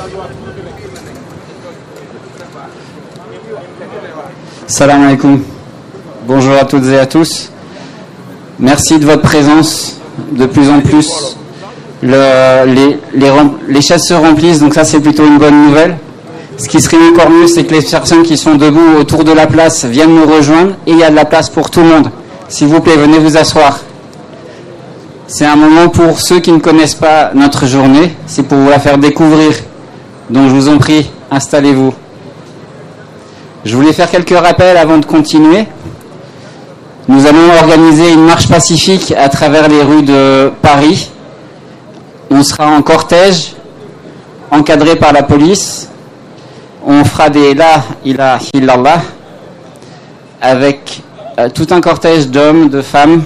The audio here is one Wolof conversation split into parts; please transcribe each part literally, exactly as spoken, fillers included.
Salam alaikum. Bonjour à toutes et à tous. Merci de votre présence. De plus en plus, le, les, les, les chaises se remplissent, donc ça c'est plutôt une bonne nouvelle. Ce qui serait encore mieux, c'est que les personnes qui sont debout autour de la place viennent nous rejoindre et il y a de la place pour tout le monde. S'il vous plaît, venez vous asseoir. C'est un moment pour ceux qui ne connaissent pas notre journée, c'est pour vous la faire découvrir. Donc je vous en prie, installez-vous. Je voulais faire quelques rappels avant de continuer. Nous allons organiser une marche pacifique à travers les rues de Paris. On sera en cortège, encadré par la police. On fera des La ilaha illallah avec euh, tout un cortège d'hommes, de femmes.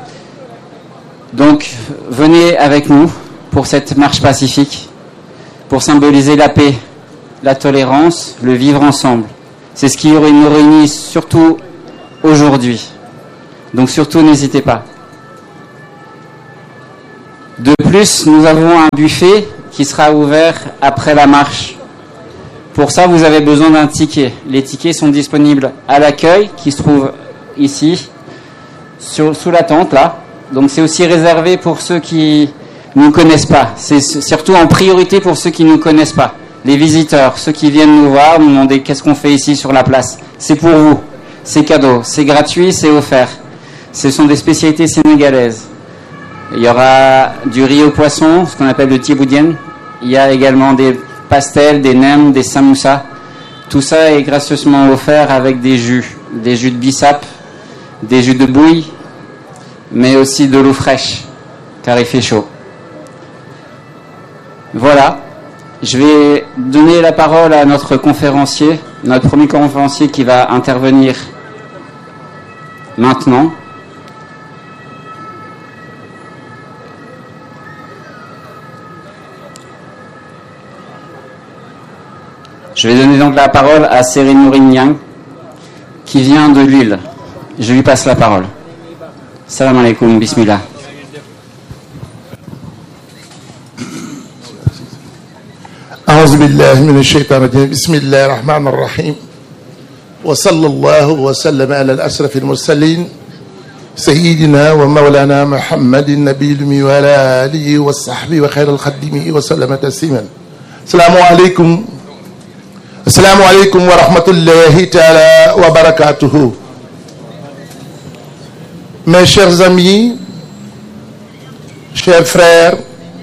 Donc, venez avec nous pour cette marche pacifique, pour symboliser la paix, la tolérance, le vivre ensemble. C'est ce qui nous réunit surtout aujourd'hui. Donc surtout, n'hésitez pas. De plus, nous avons un buffet qui sera ouvert après la marche. Pour ça, vous avez besoin d'un ticket. Les tickets sont disponibles à l'accueil, qui se trouve ici, sur, sous la tente, là. Donc c'est aussi réservé pour ceux qui ne nous connaissent pas. C'est surtout en priorité pour ceux qui ne nous connaissent pas. Les visiteurs, ceux qui viennent nous voir, nous demander qu'est-ce qu'on fait ici sur la place. C'est pour vous. C'est cadeau. C'est gratuit, c'est offert. Ce sont des spécialités sénégalaises. Il y aura du riz au poisson, ce qu'on appelle le tiboudienne. Il y a également des pastels, des nems, des samoussas. Tout ça est gracieusement offert avec des jus. Des jus de bissap, des jus de bouille, mais aussi de l'eau fraîche, car il fait chaud. Voilà. Je vais donner la parole à notre conférencier, notre premier conférencier qui va intervenir maintenant. Je vais donner donc la parole à Sérénouri Niang, qui vient de Lille. Je lui passe la parole. Salam alaikum, bismillah. أعوذ بالله من الشيطان الرجيم بسم الله الرحمن الرحيم وصلى الله وسلم على الأشرف المرسلين سيدنا ومولانا محمد النبي الأمي وعلى آله وصحبه وخير الخدمه وسلم تسليما. السلام عليكم السلام عليكم ورحمة الله تعالى وبركاته. Mes chers amis, chers frères,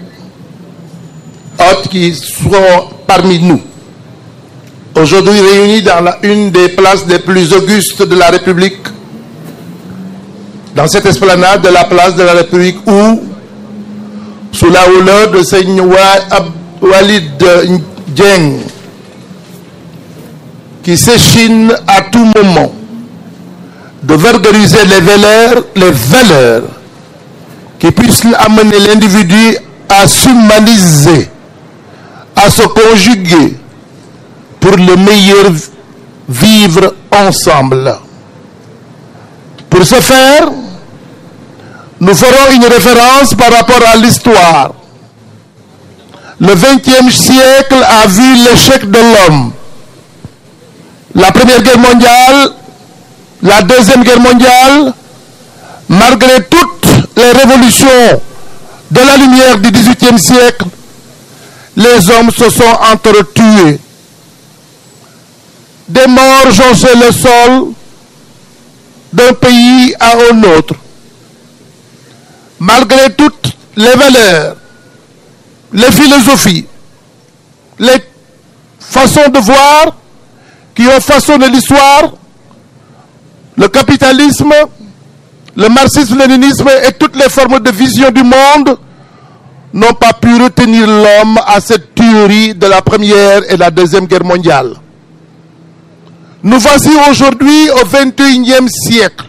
hôtes qui sont parmi nous, aujourd'hui réunis dans la, une des places les plus augustes de la République, dans cette esplanade de la place de la République où, sous la houleur de Seigneur Walid Dieng, qui s'échine à tout moment de vulgariser les valeurs, les valeurs qui puissent amener l'individu à s'humaniser, à se conjuguer pour le meilleur vivre ensemble. Pour ce faire, nous ferons une référence par rapport à l'histoire. Le vingtième siècle a vu l'échec de l'homme. La Première Guerre mondiale, la Deuxième Guerre mondiale, malgré toutes les révolutions de la lumière du dix-huitième siècle, les hommes se sont entretués. Des morts jonchaient le sol d'un pays à un autre. Malgré toutes les valeurs, les philosophies, les façons de voir qui ont façonné l'histoire, le capitalisme, le marxisme-léninisme et toutes les formes de vision du monde n'ont pas pu retenir l'homme à cette tuerie de la Première et la Deuxième Guerre mondiale. Nous voici aujourd'hui au vingt et unième siècle.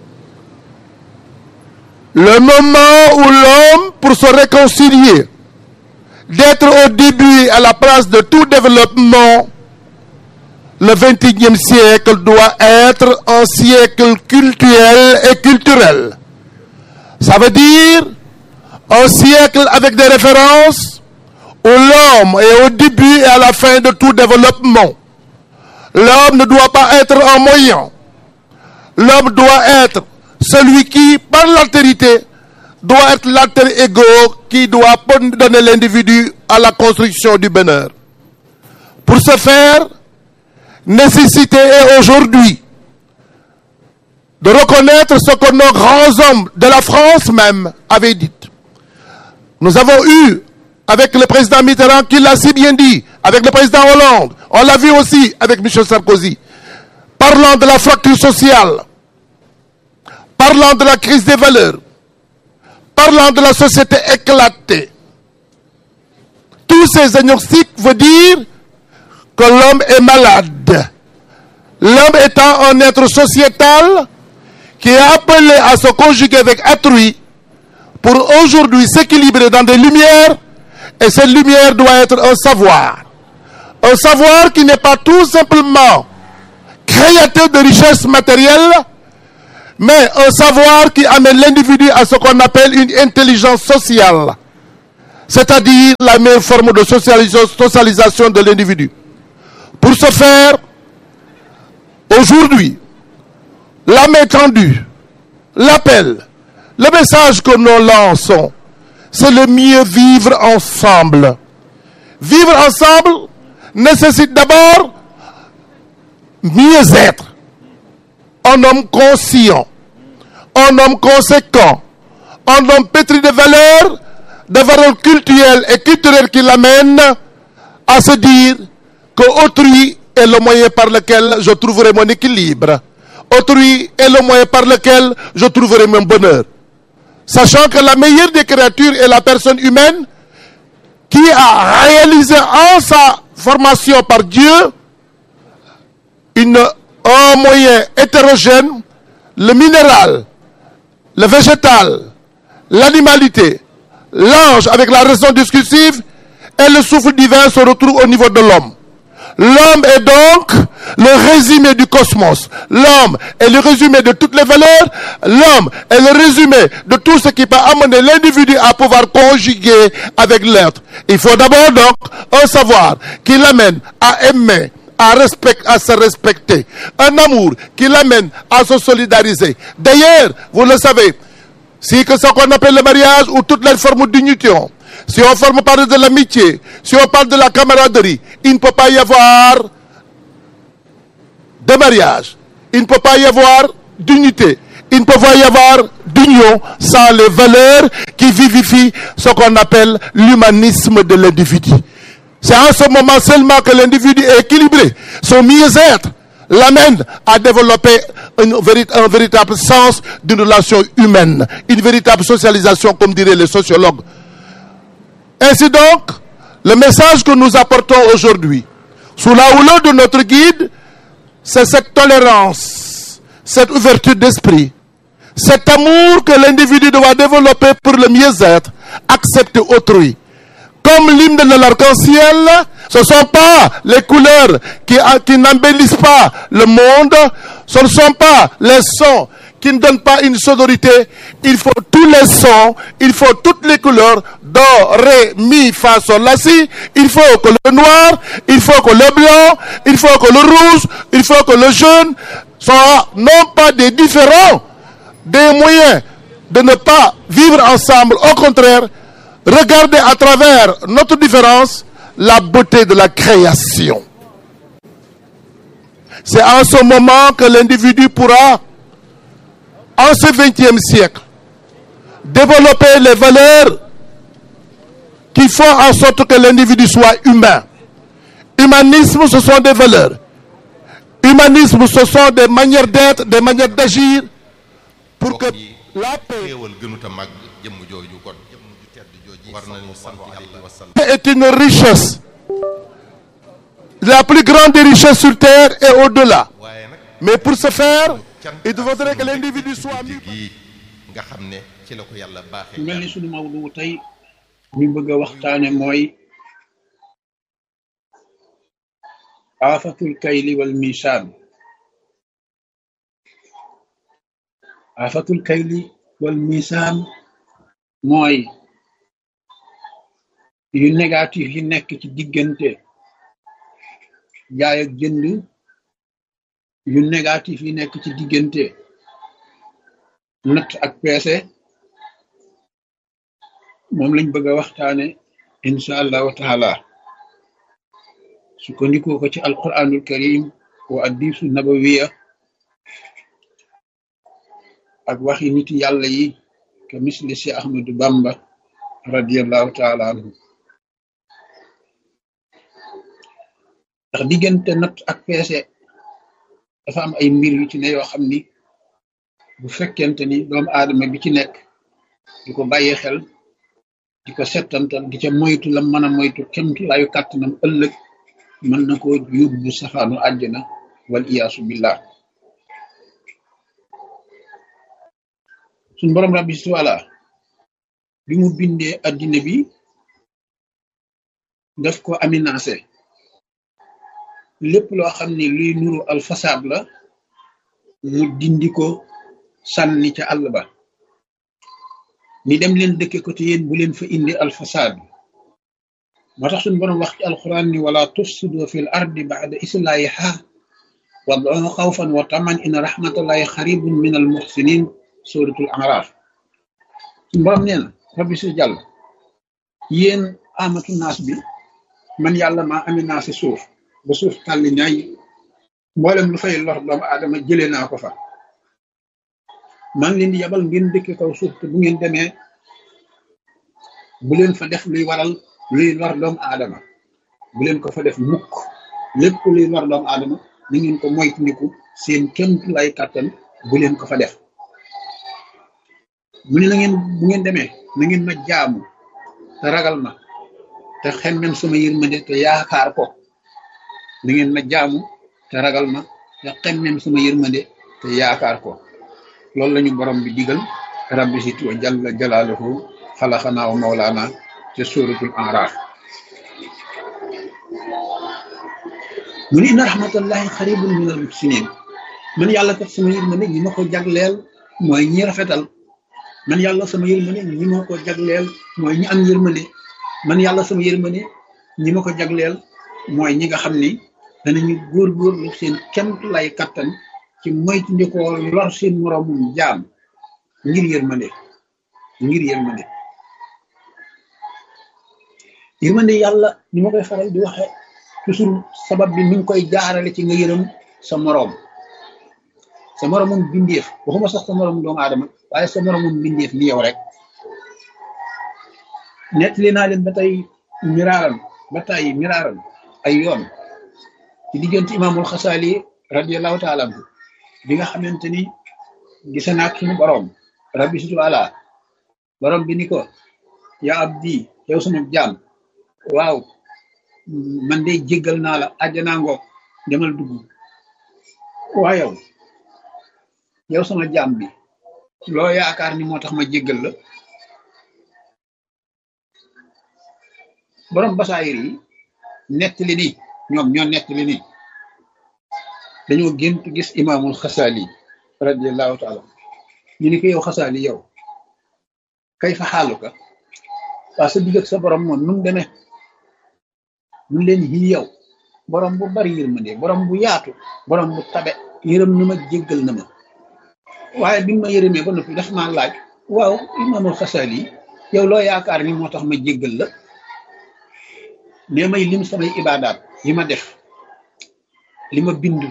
Le moment où l'homme, pour se réconcilier, d'être au début à la place de tout développement, le vingt et unième siècle doit être un siècle cultuel et culturel. Ça veut dire un siècle avec des références où l'homme est au début et à la fin de tout développement. L'homme ne doit pas être un moyen. L'homme doit être celui qui, par l'altérité, doit être l'alter ego qui doit donner l'individu à la construction du bonheur. Pour ce faire, nécessité est aujourd'hui de reconnaître ce que nos grands hommes de la France même avaient dit. Nous avons eu, avec le président Mitterrand, qui l'a si bien dit, avec le président Hollande, on l'a vu aussi avec Michel Sarkozy, parlant de la fracture sociale, parlant de la crise des valeurs, parlant de la société éclatée. Tous ces diagnostics veulent dire que l'homme est malade. L'homme étant un être sociétal qui est appelé à se conjuguer avec autrui pour aujourd'hui s'équilibrer dans des lumières, et cette lumière doit être un savoir. Un savoir qui n'est pas tout simplement créateur de richesses matérielles, mais un savoir qui amène l'individu à ce qu'on appelle une intelligence sociale, c'est-à-dire la meilleure forme de socialisation de l'individu. Pour ce faire, aujourd'hui, la main tendue, l'appel, le message que nous lançons, c'est le mieux vivre ensemble. Vivre ensemble nécessite d'abord mieux être. Un homme conscient, un homme conséquent, un homme pétri de valeurs, de valeurs culturelles et culturelles qui l'amènent à se dire que autrui est le moyen par lequel je trouverai mon équilibre. Autrui est le moyen par lequel je trouverai mon bonheur. Sachant que la meilleure des créatures est la personne humaine qui a réalisé en sa formation par Dieu une, un moyen hétérogène, le minéral, le végétal, l'animalité, l'ange avec la raison discursive et le souffle divin se retrouvent au niveau de l'homme. L'homme est donc le résumé du cosmos. L'homme est le résumé de toutes les valeurs. L'homme est le résumé de tout ce qui peut amener l'individu à pouvoir conjuguer avec l'autre. Il faut d'abord donc un savoir qui l'amène à aimer, à, respect, à se respecter. Un amour qui l'amène à se solidariser. D'ailleurs, vous le savez, si que ce qu'on appelle le mariage ou toutes les formes d'union, si on forme parle de l'amitié, si on parle de la camaraderie, il ne peut pas y avoir de mariage, il ne peut pas y avoir d'unité, il ne peut pas y avoir d'union sans les valeurs qui vivifient ce qu'on appelle l'humanisme de l'individu. C'est en ce moment seulement que l'individu est équilibré. Son mieux-être l'amène à développer une vérit- un véritable sens d'une relation humaine, une véritable socialisation, comme diraient les sociologues. Ainsi donc, le message que nous apportons aujourd'hui, sous la houlette de notre guide, c'est cette tolérance, cette ouverture d'esprit, cet amour que l'individu doit développer pour le mieux-être, accepter autrui. Comme l'hymne de l'arc-en-ciel, ce ne sont pas les couleurs qui, qui n'embellissent pas le monde, ce ne sont pas les sons qui ne donnent pas une sonorité. Il faut tous les sons, il faut toutes les couleurs, do, ré, mi, fa, sol, la, si. Il faut que le noir, il faut que le blanc, il faut que le rouge, il faut que le jaune soient non pas des différents, des moyens de ne pas vivre ensemble. Au contraire, regardez à travers notre différence la beauté de la création. C'est en ce moment que l'individu pourra, en ce vingtième siècle, développer les valeurs qui font en sorte que l'individu soit humain. Humanisme, ce sont des valeurs. Humanisme, ce sont des manières d'être, des manières d'agir pour que la paix est une richesse. La plus grande des richesses sur terre et au-delà. Mais pour ce faire, il faudrait que l'individu soit mieux. mel ni sunu mawdu tey ñu bëgg a waxtaane mooy aafatul kayli wal misaan aafatul kayli wal misaan mooy yu négatif yi nekk ci diggante jaay ak jënd yu négatif yi nekk ci diggante natt ak peese moom lañ bëgg a waxtaane insha allahu taala sukkandikoo ko ci alquranul karim wa addisu nabawiya ak waxi nit yàlla yi ke misli si ahmadu bamba radiallahu taala anhu ndax diggante natt ak peese dafa am ay mbir yu ci ne yoo xam ni bu fekkente ni doomu aadama bi ci nekk di ko bàyyee xel di ko settantal di ca moytu la mën a moytu kemtu laayu kàttanam ëllëg mën na koo yóbbu safaanu àjjana wal iyaasu billah suñ borom rabbi suwala bi mu bindee addina bi daf ko aminancé lépp loo xam ne luy nuru alfasaad la mu dindi ko sànni ca àll ba ni dem leen dëkke ko te yéen bu leen fa indi alfasaad moo tax suñu borom wax ci alquran ni wala tufsidu fil ardi ba'da islahiha wad'uhu khawfan wa taman inna rahmatallahi qaribun min al muhsinin suratul a'raf suñu borom nee na rabbi si jàll yéen amatu naas bi man yàlla maa aminancé suuf ba suuf tàlli ñaay mboolem lu fay lor doomu aadama jëlee naa ko fa maa ngi leen di yabal ngeen dëkk kaw suuf te bu ngeen demee bu leen fa def luy waral luy lor doomu aadama bu leen ko fa def mukk lépp luy lor doomu aadama na ngeen ko moytandiku seen kémtu lay kàttan bu leen ko fa def mu ne na ngeen bu ngeen demee na ngeen ma jaamu te ragal ma te xemmem sama yërmande te yaakaar ko na ngeen ma jaamu te ragal ma te xemmem sama yërmande te yaakaar ko loolu lañu borom bi digal rabbi situ wa jalla jalaaluhu xalaxanaa wa mawlaana ca suratul A'raf mu ni inna rahmatallahi xaribun minal muhsinin man yàlla kat sama yërmande ñi ma ko jagleel mooy ñi rafetal man yàlla sama yërmande ñi ma ko jagleel mooy ñi am yërmande man yàlla sama yërmande ñi ma ko jagleel mooy ñi nga xam ni danañu góorgóorlu seen kemt lay kattan ci moytu ndikoo lor seen moroomum jaam ngir yërmande ngir yërmande yërmande yàlla ni ma koy faral di waxe toujours sabab bi mi ngi koy jaarale ci nga yërëm sa moroom sa moroomum bindeef waxuma sax sa moroomum doomu aadama waaye sa moroomum bindeef ni yow rek nettali naa leen ba tey miraaran ba tey miraaran ay yoon ci diggante imaamul xasaali radiyallahu taala anhu bi nga xamante ni gise naak suñu borom rabbi situ ala borom bi ni ko yaa abdi yow sama jaam waaw man de jéggal naa la àjjanaa ngoog demal dugg waa yow yow sama jaam bi loo yaakaar ni moo tax ma jéggal la borom basaayir yi nettali ni ñoom ñoo nettali ni dañoo gént gis imaamul xasaali radiyallahu taala ñu ni ko yow xasaali yow kay fa xaaluka waa sa digg ak sa borom moom nu mu demee mun leen yi yow borom bu bari yërmande borom bu yaatu borom bu tabe yërëm na ma jéggal na ma waaye bi ma yërëmee ba noppi daf maa laaj waaw imaamul xasaali yow loo yaakaar ni moo tax ma jéggal la nee may lim samay ibaadaat yi ma def li ma bind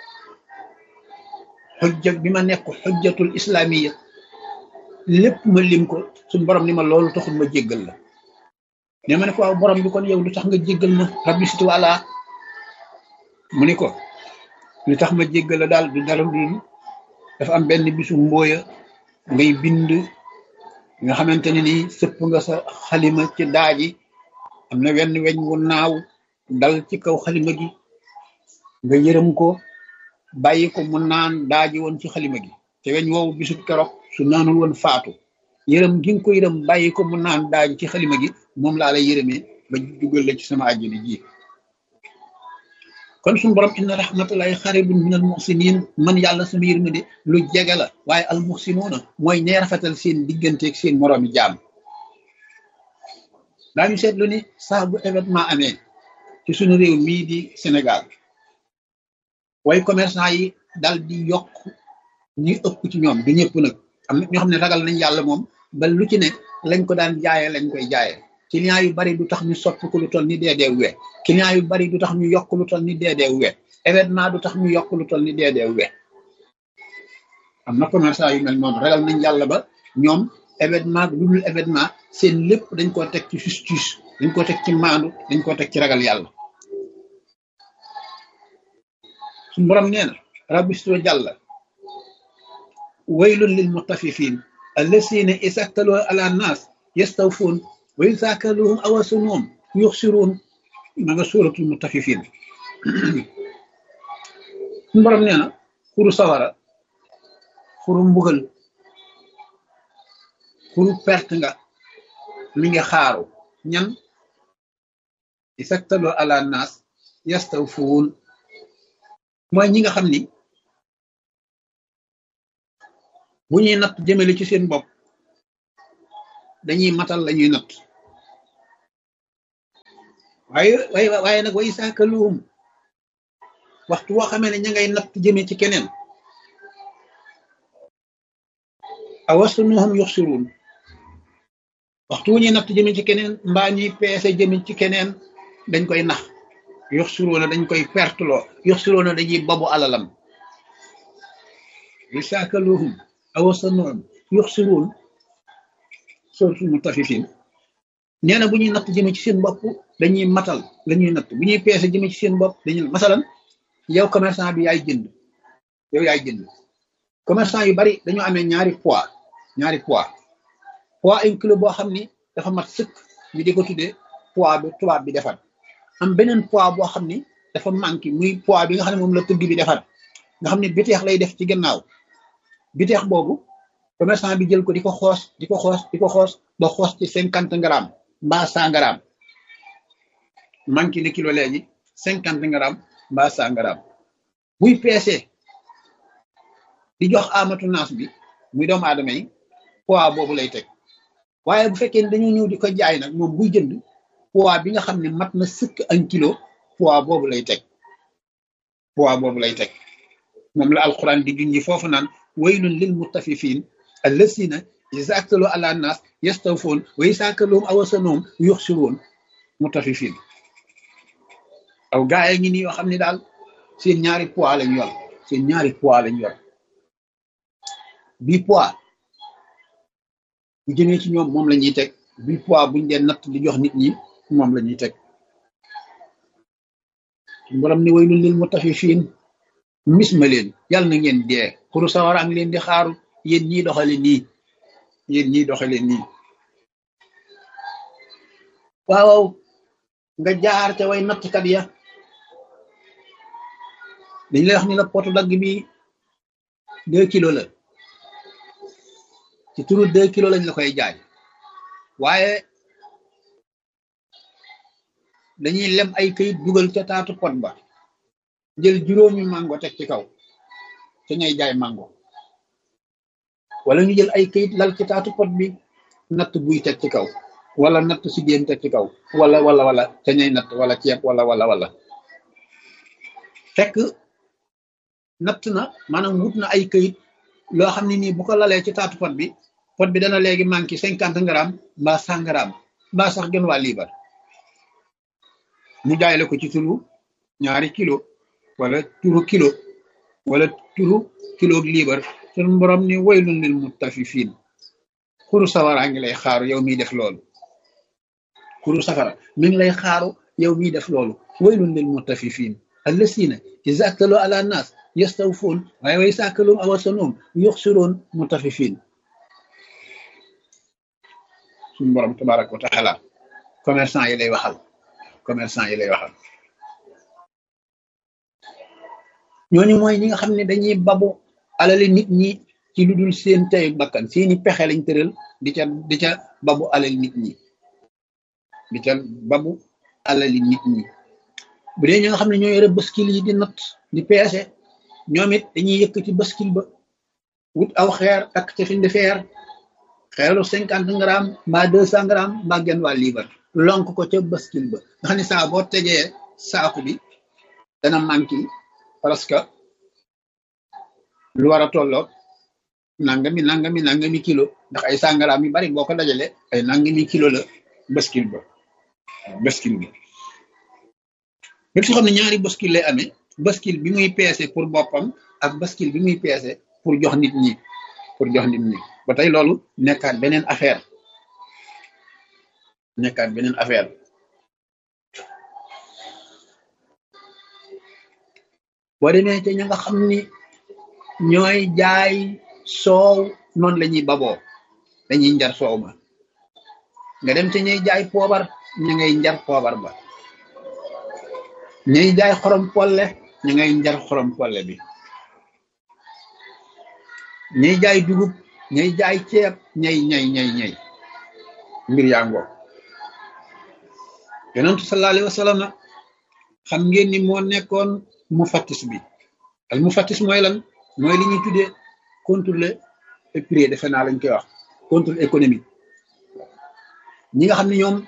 xujja bi ma nekk xujjatul islamiya lépp ma lim ko suñ borom ni ma loolu taxul ma jéggal la ne ma ne ko waaw borom bi kon yow lu tax nga jéggal ma rabbi situ wala mu ni ko lu tax ma jéggal la daal du dara du dafa am benn bisu mbooya ngay bind nga xamante ne nii sëpp nga sa xalima ci daaji am na wenn weñ wu naaw dal ci kaw xalima gi nga yërëm ko bàyyi ko mu naan daaji woon ci xalima gi te weñ woowu bisub keroog su naanul woon faatu yërëm gi nga ko yërëm bàyyi ko mu naan daaji ci xalima gi moom laa lay yërëmee ba dugal la ci sama àjjana ji kon suñu borom inna rahmatullahi xaribun minal muhsinin man yàlla sama yërmande lu jege la waaye al muhsinuuna mooy ñee rafetal seen digganteeg seen moroomi jaam daañu seetlu ni saa bu événement amee ci suñu réew mii di Sénégal way commerçant yi dal di yokk ñi ëpp ci ñoom du ñëpp nag am na ñoo xam ne ragal nañ yàlla moom ba lu ci ne lañ ko daan jaayee lañ koy jaayee client yu bari du tax ñu soppi ko lu toll ni deedee we client yu bari du tax ñu yokk lu toll ni deedee we événement du tax ñu yokk lu toll ni deedee we am na commerçant yu mel noonu ragal nañ yàlla ba ñoom événement lu dul événement seen lépp dañ koo teg ci justice dañ koo teg ci maandu dañ koo teg ci ragal yàlla suñu borom nee na rabbi sto jàlla waylun lil mutaffifin allasina isaktalu ala nas yastawfun wa isakaluhum awasunum yuxsirun ma nga suratul mutaffifin suñu borom nee na xuru sawara xuru mbugal xuru perte nga mi ngi xaaru ñan isaktalu ala nas yastawfun mooy ñi nga xam ni bu ñuy natt jëmale ci seen bopp dañuy matal la ñuy natt waaye waaye waaye nag way saakaluhum waxtu woo xamee ne ña ngay natt jëme ci keneen awasunuhum yuxsirun waxtu wu ñuy natt jëme ci keneen mbaa ñuy peese jëme ci keneen dañ koy nax yuxsiruna dañ koy perteloo yuxsiruna dañuy babu alalam way saakaluhum awasanuhum yuxsirun suratul mutaffifin nee na bu ñuy natt jëme ci seen bopp dañuy matal la ñuy natt bu ñuy peese jëme ci seen bopp dañuy masalan yow commerçant bi yaay jënd yow yaay jënd commerçant yu bari dañoo amee ñaari poids ñaari poids poids un kilo boo xam ni dafa mat sëkk ñu di ko tuddee poids bi tubaab bi defar am beneen poids boo xam ni dafa manqué muy poids bi nga xam ne moom la tëgg bi defar nga xam ne biteex lay def ci gannaaw biteex boobu commerçant bi jël ko di ko xoos di ko xoos di ko xoos ba xoos ci cinquante grammes mbaa cent grammes manqué ne kilo léegi cinquante grammes mbaa cent grammes buy peese di jox amatu naas bi muy doomu aadama yi poids boobu lay teg waaye bu fekkee ne dañoo ñëw di ko jaay nag moom buy jënd poids bi nga xam ne mat na sëkk un kilo poids boobu lay teg poids boobu lay teg moom la alquran di junji foofu naan waylun lil mutaffifin allasina iza aktalu ala nas yastawfun wa iza kaluhum awasanuhum yuxsirun mutaffifin aw gaay ngi ni yoo xam ne daal seen ñaari poids lañ yor seen ñaari poids lañ yor bi poids bu jëmee ci ñoom moom la ñuy teg bi poids buñ dee natt di jox nit ñi moom la ñuy teg borom ni waylun lil mutaffifin mis ma leen yàlla na ngeen dee xuru sawara ang leen di xaaru yéen ñii doxale nii yéen ñii doxale nii waaw nga jaar ca way nattkat ya dañ lay wax ni la potu dagg bi deux kilos la ci turu deux kilos lañ la koy jaay waaye dañuy lem ay këyit dugal ca taatu pot ba jël juróomi mango teg ci kaw te ñay jaay mango wala ñu jël ay këyit lal ci taatu pot bi natt buy teg ci kaw wala natt si géem teg ci kaw wala wala wala te ñay natt wala ceeb wala wala wala fekk natt na maanaam wut na ay këyit loo xam ne nii bu ko lalee ci taatu pot bi pot bi dana léegi manqué cinquante grammes mbaa cent grammes mbaa sax gën waa liibar mu jaay la ko ci turu ñaari kilo wala turu kilo wala turu kilo liibar sun borom ni waylun lil mutaffifin xuru sawara ngi lay xaaru yow miy def loolu xuru safara mi ngi lay xaaru yow miy def loolu waylun lil mutaffifin allasina iza aktalu ala nas yastawfun waaye way saakalum awasanum yuxsirun mutaffifin sun borom tabaraka wa taala commerçant yi lay waxal commerçant yi lay waxal ñooñu mooy ñi nga xam ne dañuy babu alali nit ñi ci lu dul seen tey bakkan seeni pexe lañ tëral di ca di ca babu alali nit ñi di ca babu alali nit ñi bu dee ñi nga xam ne ñoo yore baskil yi di natt di peese ñoom it dañuy yëkk ci baskil ba wut aw xeer takk ca fin de feer xeeru cinquante grammes mbaa deux cent grammes mbaa genn waa liibar lonk ko ca baskil ba nga xam ne saa boo tegee saaku bi dana manqué parce que lu war a tolloog nangami nangami nangami kilo ndax ay sàngaraam yu bari boo ko dajale ay nangami kilo la baskil ba baskil bi même soo xam ne ñaari baskil lay amee baskil bi muy peese pour boppam ak baskil bi muy peese pour jox nit ñi pour jox nit ñi ba tey loolu nekkaat beneen affaire nekkaat beneen affaire boo demee te ña nga xam ni ñooy jaay soow noonu la ñuy baboo dañuy njar soow ma nga dem te ñuy jaay poobar ña ngay njar poobar ba ñuy jaay xorom polle ña ngay njar xorom polle bi ñuy jaay dugub ñuy jaay ceeb ñay ñay ñay ñay mbir yaa ngoo yonentu sallallahu alayhi wa sallam xam ngeen ni moo nekkoon mu fattis bi al mu fattis mooy lan mooy li ñuy tuddee contrôle prix defe naa lañ koy wax contrôle économique ñi nga xam ne ñoom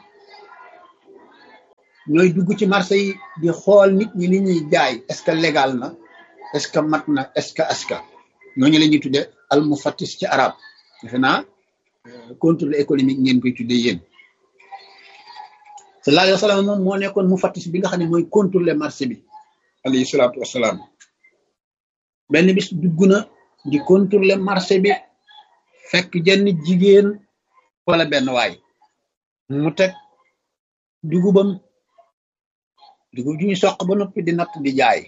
ñooy dugg ci marché yi di xool nit ñi li ñuy jaay est-ce que légal na est-ce que mat na est-ce que est-ce que ñooñu la ñuy tuddee al mu fattis ci arab defe naa contrôle économique ngeen koy tuddee yéen sallallahu alayhi wa sallam moom moo nekkoon mu fattis bi nga xam ne mooy contrôler marché bi alayhi salaatu wasalaam benn bis dugg na di contrôler marché bi fekk jenn jigéen wala benn waay mu teg dugubam dugub ju ñu soq ba noppi di natt di jaay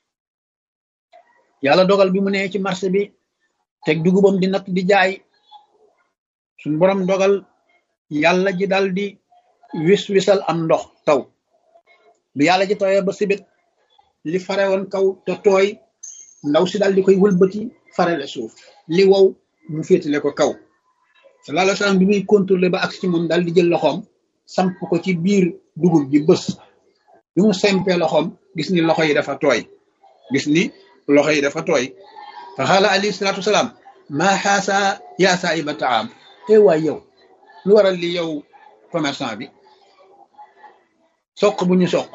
yàlla dogal bi mu nee ci marché bi teg dugubam di natt di jaay suñ borom dogal yàlla ji dal di wis wisal am ndox taw bi yàlla ji tooyee ba sibit li fare woon kaw te tooy ndaw si dal di koy wëlbati farele suuf li wow mu féetale ko kaw sallallahu alayhi wa sallam bi muy contrôler ba ak ci moom dal di jël loxoom samp ko ci biir dugub ji bës bi mu sempee loxoom gis ni loxo yi dafa tooy gis ni loxo yi dafa tooy fa xaala alayhi salaatu wasalaam maa xaasa yaa saahiba taam te waay yow lu waral li yow commerçant bi soq bu ñu soq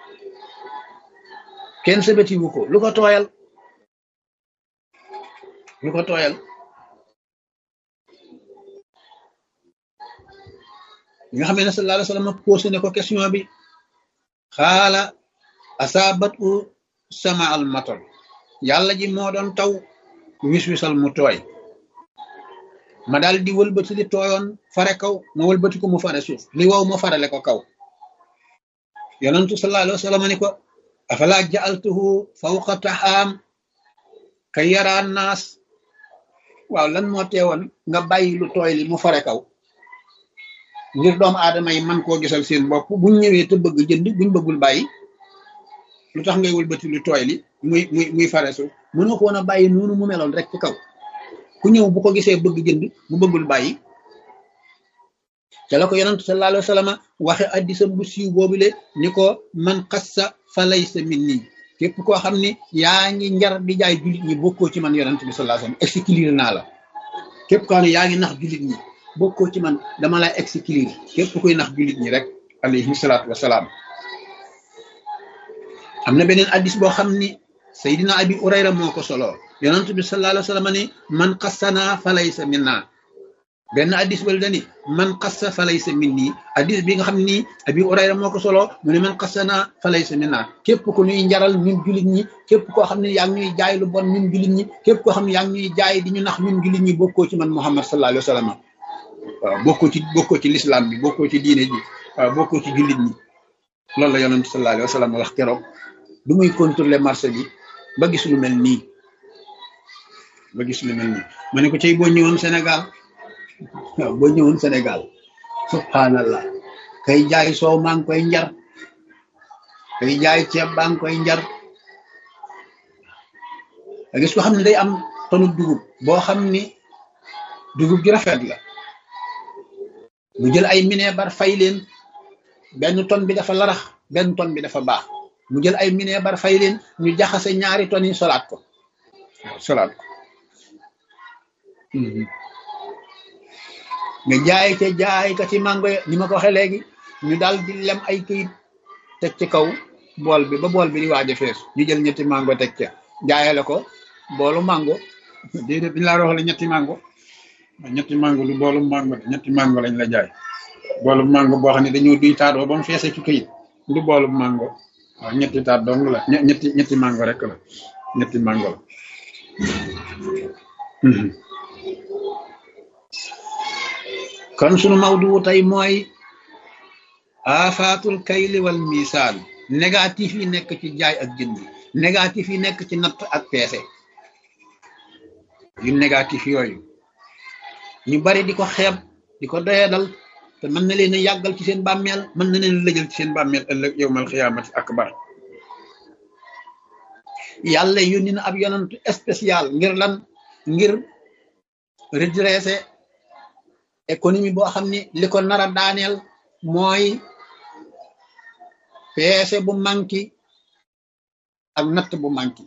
kenn sebetiwu ko lu ko tooyal lu ko tooyal ñi nga xam ne sallallahu alayhi wa sallam posé ne ko question bi xaala asabat u sama al matar yàlla ji moo doon taw wis wisal mu tooy ma daal di wëlbati li tooyoon fare kaw ma wëlbati ko mu fare suuf li wow ma farale ko kaw yonentu sallallahu alayhi wa sallam ni ko afala ja'altuhu fawqa taxaam kay yaraan naas waaw lan moo teewoon nga bàyyi lu tooy li mu fare kaw ngir doomu aadama yi man koo gisal seen bopp buñ ñëwee te bëgg jënd buñ bëggul bàyyi lu tax ngay wëlbati lu tooy li muy muy muy fare suuf mënoo ko woon a bàyyi noonu mu meloon rek ci kaw ku ñëw bu ko gisee bëgg jënd mu bëggul bàyyi ca la ko yonent sallallahu alayhi wa sallam waxe addisam bu siiw boobule ni ko man xassa fa laysa minni képp koo xam ni yaa ngi njar di jaay jullit ñi bokkoo ci man yonent bi sallallahu alayhi wa sallam exclure naa la képp koo xam ne yaa ngi nax jullit ñi bokkoo ci man dama lay exclure képp kuy nax jullit ñi rek alayhi salaatu wasalaam am na beneen addis boo xam ni Seydina Abi Urayra moo ko solo yonent bi sallallahu alayhi wa sallam ni man xassana fa laysa minna benn addis wala dani man xassa fa laysa minni addis bi nga xam ni Abi Urayra moo ko solo mu ne man xassana fa laysa minna képp ku ñuy njaral ñun jullit ñi képp koo xam ne yaa ngi ñuy jaay lu bon ñun jullit ñi képp koo xam ne yaa ngi ñuy jaay di ñu nax ñun jullit ñi bokkoo ci man Muhammad sallallahu alayhi wa sallam waaw bokkoo ci bokkoo ci l'islam bi bokkoo ci diine ji waaw bokkoo ci jullit ñi loolu la yonent sallallahu alayhi wa sallam wax keroog du muy contrôler marché bi ba gis lu mel nii ba gis lu mel nii ma ne ko cay boo ñëwoon Sénégal waaw boo ñëwoon Sénégal subhanallah kay jaay soow maa ngi koy njar kay jaay ceeb baa ngi koy njar a gis ko xam ne day am tonu dugub boo xam ni dugub ji rafet la mu jël ay minebar fay leen benn ton bi dafa larax benn ton bi dafa baax mu jël ay minebar fay leen ñu jaxase ñaari ton yi solaat ko solaat ko nga jaay ca jaay ka ci mango ni ma ko waxee léegi ñu daal di lem ay këyit teg ci kaw bool bi ba bool bi di waaj a fees ñu jël ñetti mango teg ca jaayale ko boolu mango déedéet dañ laa wax la ñetti mango ñetti mango lu boolu mango ñetti mango lañ la jaay boolu mango boo xam ne dañoo duy taatoo ba mu feesee ci këyit du boolu mango waaw ñetti taat dong la ñetti ñetti mango rek la ñetti mango la kon sunu mawdu tey mooy afaatul kayli wal misaan négatif yi nekk ci jaay ak jënd négatif yi nekk ci natt ak peese yu négatif yooyu ñu bari di ko xeeb di ko doyadal te mën na leen a yàggal ci seen bàmmeel mën na leen lëjal ci seen bàmmeel ëllëg yowmal xiyaamati akbar yàlla yónni na ab yonant spécial ngir lan ngir redresser économie boo xam ni li ko nar a daaneel mooy peese bu manki ak natt bu manki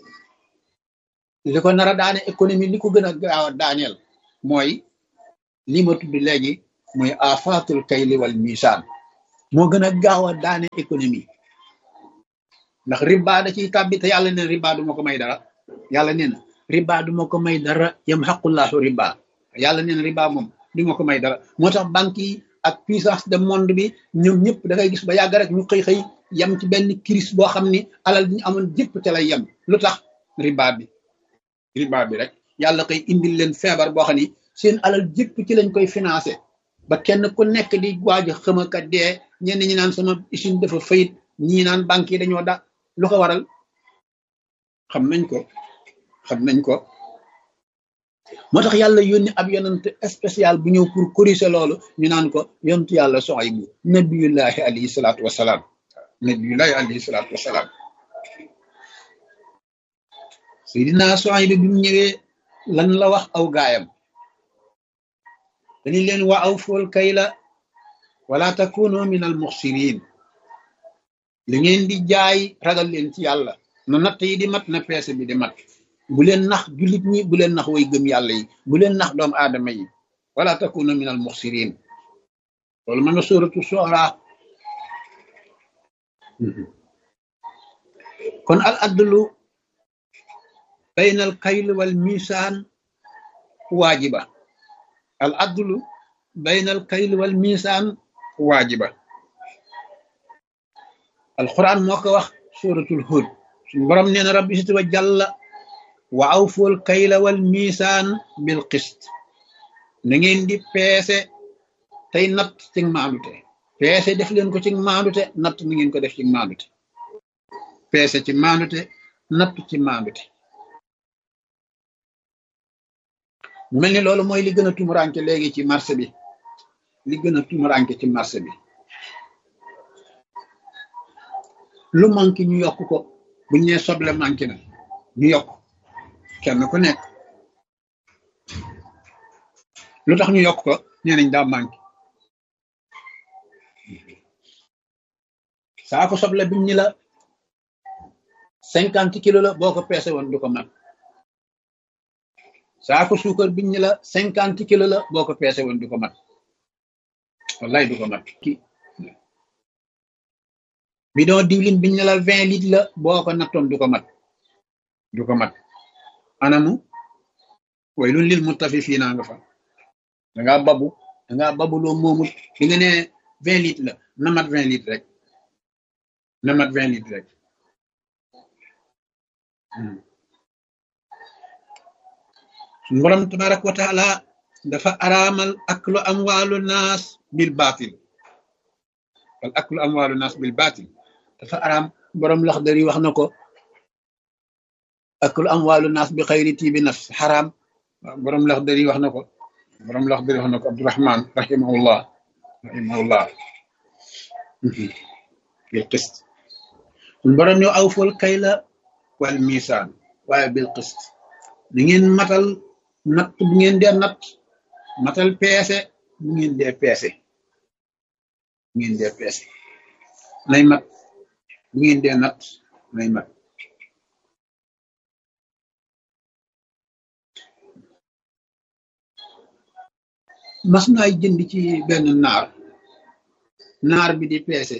li ko nar a daane économie li ko gën a gaaw a daaneel mooy li ma tudd léegi mooy afaatul kayli wal misaan moo gën a gaaw a daane économie ndax riba da ciy tàbbi te yàlla neen riba du ma ko may dara yàlla neen riba du ma ko may dara yam xaqullahu riba yàlla neen riba moom du ma ko may dara moo tax banque yi ak puissance de monde bi ñoom ñëpp da ngay gis ba yàgg rek ñu xëy xëy yem ci benn crise boo xam ni alal bi ñu amoon jëpp te lay yem lu tax riba bi riba bi rek yàlla koy indil leen feebar boo xam ni seen alal jëpp ci lañ koy financé ba kenn ku nekk di waaj a xëm ka dee ñenn ñi naan sama usine dafa fayit ñii naan banque yi dañoo da lu ko waral xam nañ ko xam nañ ko moo tax yàlla yónni ab yonent spécial bu ñëw pour corriger loolu ñu naan ko yontu yàlla Suaybu nabiyullahi alayhi salaatu wasalaam nabiyullahi alayhi salaatu wasalaam Seydina Suaybu bi mu ñëwee lan la wax aw gaayam dañu leen wa awful kayla wala takunu min al muxsirin li ngeen di jaay ragal leen ci yàlla na natt yi di mat na peese bi di mat bu leen nax jullit ñi bu leen nax way gëm yàlla yi bu leen nax doomu aadama yi wala takunu min al muxsirin loolu ma nga sóoratu Shu'ara kon al adlu bayna al kayl wal misaan waajiba al adlu bayna al kayl wal misaan waajiba alquran moo ko wax suratul Hud suñu borom nee na rabbi sit wa jàlla wa awful kayla wal misaan bil qist na ngeen di peese tey natt ci maandute peese def leen ko ci maandute natt na ngeen ko def ci maandute peese ci maandute natt ci maandute mu mel ni loolu mooy li gën a tumuranke léegi ci marché bi li gën a tumuranke ci marché bi lu manqué ñu yokk ko bu ñu nee soble manqué na ñu yokk kenn ku nekk lu tax ñu yokk ko nee nañ daa manqué saako soble biñ ñi la cinquante kilo la boo ko peese woon du ko mat saako suukar biñ ñi la cinquante kilo la boo ko peese woon du ko mat wallaay du ko mat ki bidon diwlin biñ ne la vingt litres la boo ko nattoon du ko mat du ko mat anamu waylun lil mutaffifina nga fa da ngaa babu da ngaa babu loo moomul bi nga ne vingt litres la na mat vingt litres rek na mat vingt litres rek suñu borom tabaraka wa taala dafa araamal aklu amwaalu naas bil baatil wal aklu amwaalu naas bil baatil dafa araam borom Laxdari wax na ko aklu amwaalu naas bi xayri tiibi nafs xaraam borom Laxdari wax na ko borom Laxdari wax na ko Abdurahman rahimahullah rahimahullah bil qist borom ñoo awful kayla wal misaan waaye bil qist ni ngeen matal natt bu ngeen dee natt matal peese bu ngeen dee peese bu ngeen dee peese nay mat bu ngeen dee natt nay mat mas naay jënd ci benn naar naar bi di peese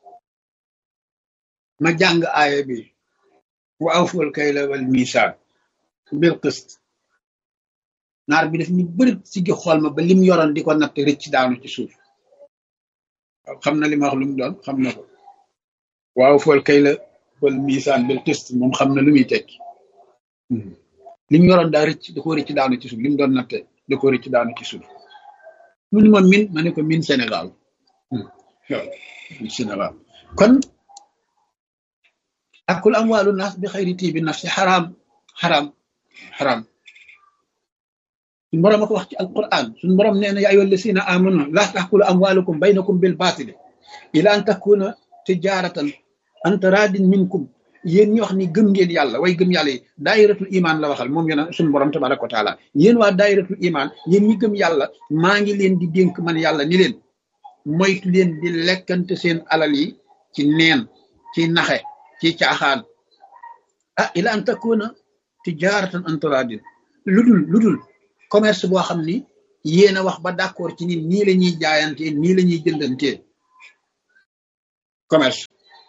ma jàng aaya bi wa awful kayla wal misaan bil qist naar bi daf ñu bëri siggi xool ma ba lim yoroon di ko natt rëcc daanu ci suuf xam na li ma wax lu mu doon xam na ko wa awful kayla wal misaan bil qist moom xam na lu muy tekki lim yoroon daa rëcc da ko rëcc daanu ci suuf lim doon natte da ko rëcc daanu ci suuf mu ni ma min ma ne ko min Sénégal Sénégal kon akul amwaalu naas bi xayri tiibi nafsi xaraam xaraam xaraam suñu borom a ko wax ci alquran suñu borom nee na yaa ayyuha llazina amanu laa taakulu amwaalakum baynakum bil baatili ila an takuna tijaratan an taradin minkum yéen ñi wax ni gëm ngeen yàlla way gëm yàlla yi daayiratul iman la waxal moom yéen suñu borom tabaraka wa taala yéen waa daayiratul iman yéen ñi gëm yàlla maa ngi leen di dénk man yàlla ni leen moytu leen di lekkante seen alal yi ci neen ci naxe ci caaxaan ah ila an takuna tijaratan an taradin ludul ludul commerce boo xam ni yéen a wax ba d'accord ci ni nii la ñuy jaayantee nii la ñuy jëndantee commerce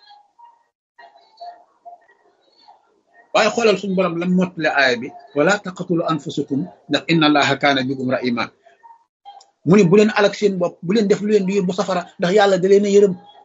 waaye xoolal suñu borom lam mottale aaya bi wala taqatulu anfusakum ndax inna allaha kaana bikum rahima mu ni bu leen alak seen bopp bu leen def lu leen di yóbbu safara ndax yàlla da leen a yërëm